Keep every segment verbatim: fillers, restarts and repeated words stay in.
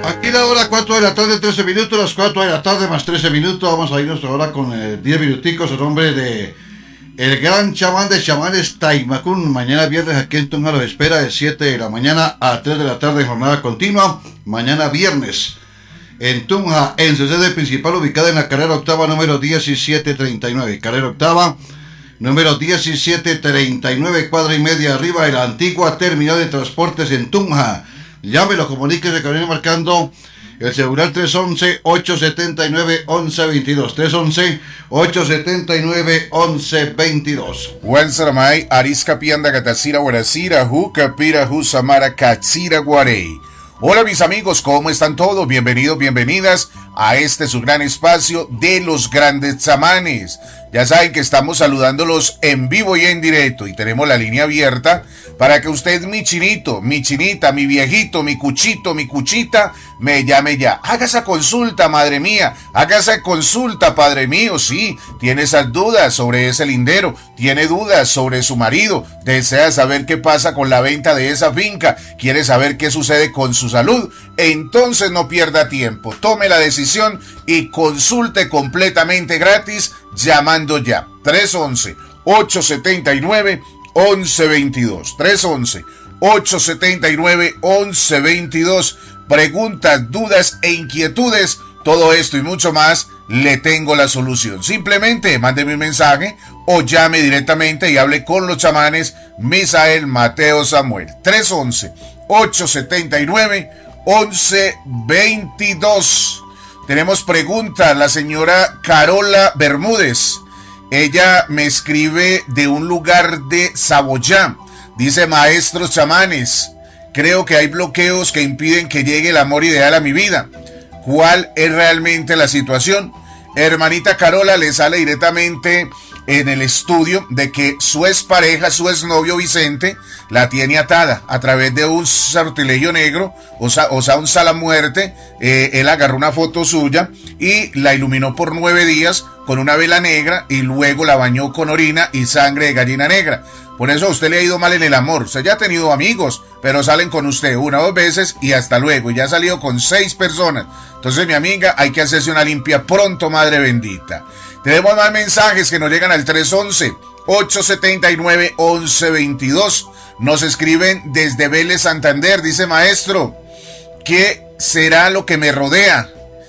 Aquí la hora cuatro de la tarde, trece minutos, las cuatro de la tarde más trece minutos. Vamos a irnos ahora con eh, diez minuticos en nombre de el gran chamán de chamanes Taimacún. Mañana viernes aquí en Tunja los espera de siete de la mañana a tres de la tarde, jornada continua. Mañana viernes en Tunja, en su sede principal ubicada en la carrera octava número diecisiete treinta y nueve. Carrera octava número diecisiete treinta y nueve, cuadra y media arriba de la antigua terminal de transportes en Tunja. Llámelo, comuníquese que viene marcando el celular tres once, ocho setenta y nueve, once veintidós. tres once, ocho setenta y nueve, once veintidós. Wansaramay, Arisca Pianda Catacira Guaracira, Jucapira Jusamara Katsira Guarey. Hola mis amigos, ¿cómo están todos? Bienvenidos, bienvenidas a este su gran espacio de los grandes chamanes. Ya saben que estamos saludándolos en vivo y en directo y tenemos la línea abierta para que usted, mi chinito, mi chinita, mi viejito, mi cuchito, mi cuchita, me llame ya. Haga esa consulta, madre mía, haga esa consulta, padre mío, sí, tiene esas dudas sobre ese lindero, tiene dudas sobre su marido, desea saber qué pasa con la venta de esa finca, quiere saber qué sucede con su salud, entonces no pierda tiempo, tome la decisión y consulte completamente gratis llamando ya. tres once, ocho setenta y nueve, once veintidós. tres once, ocho setenta y nueve, once veintidós. Preguntas, dudas e inquietudes, todo esto y mucho más, le tengo la solución. Simplemente mándeme un mensaje o llame directamente y hable con los chamanes Misael, Mateo, Samuel. tres once, ocho setenta y nueve, once veintidós. Tenemos preguntas, la señora Carola Bermúdez. Ella me escribe de un lugar de Saboyá. Dice: maestros chamanes, creo que hay bloqueos que impiden que llegue el amor ideal a mi vida. ¿Cuál es realmente la situación? Hermanita Carola, le sale directamente en el estudio de que su expareja, su exnovio Vicente, la tiene atada a través de un sortilegio negro, o sea, o sea un salamuerte. Eh, él agarró una foto suya y la iluminó por nueve días con una vela negra y luego la bañó con orina y sangre de gallina negra. Por eso a usted le ha ido mal en el amor. Usted ya ha tenido amigos, pero salen con usted una o dos veces y hasta luego. Y ya ha salido con seis personas. Entonces, mi amiga, hay que hacerse una limpia pronto, madre bendita. Tenemos más mensajes que nos llegan al tres once, ocho setenta y nueve, once veintidós. Nos escriben desde Vélez, Santander. Dice: maestro, ¿qué será lo que me rodea?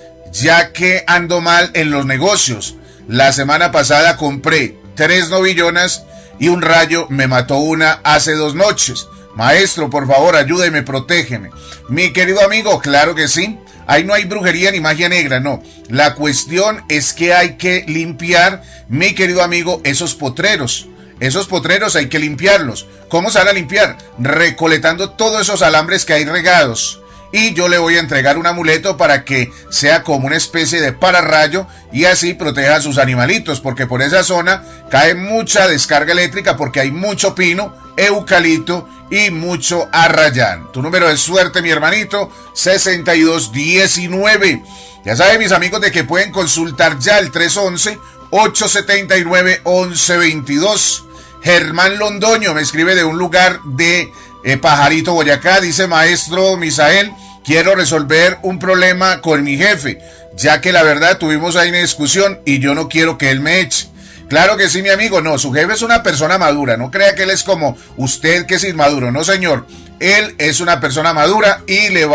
Ya que ando mal en los negocios. La semana pasada compré tres novillonas y un rayo me mató una hace dos noches. Maestro, por favor, ayúdeme, protégeme. Mi querido amigo, claro que sí. Ahí no hay brujería ni magia negra, no. La cuestión es que hay que limpiar, mi querido amigo, esos potreros. Esos potreros hay que limpiarlos. ¿Cómo se van a limpiar? Recolectando todos esos alambres que hay regados. Y yo le voy a entregar un amuleto para que sea como una especie de pararrayo y así proteja a sus animalitos, porque por esa zona cae mucha descarga eléctrica porque hay mucho pino, eucalipto y mucho arrayán. Tu número de suerte, mi hermanito, sesenta y dos diecinueve. Ya saben, mis amigos, de que pueden consultar ya el tres once, ocho setenta y nueve, once veintidós. Germán Londoño me escribe de un lugar de eh, Pajarito, Boyacá. Dice: maestro Misael, quiero resolver un problema con mi jefe, ya que la verdad tuvimos ahí una discusión y yo no quiero que él me eche. Claro que sí, mi amigo. No, su jefe es una persona madura. No crea que él es como usted, que es inmaduro. No, señor. Él es una persona madura y le va